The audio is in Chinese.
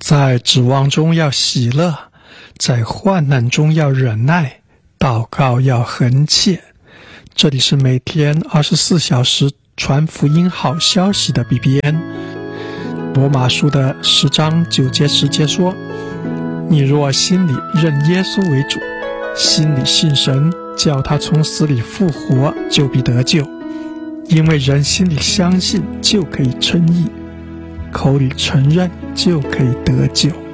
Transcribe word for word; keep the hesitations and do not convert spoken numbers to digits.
在指望中要喜乐，在患难中要忍耐，祷告要恒切。这里是每天二十四小时传福音好消息的 B B N。 罗马书的十章九节十节说，你若心里认耶稣为主，心里信神，叫他从死里复活，就必得救。因为人心里相信，就可以称义，口里承认，就可以得救。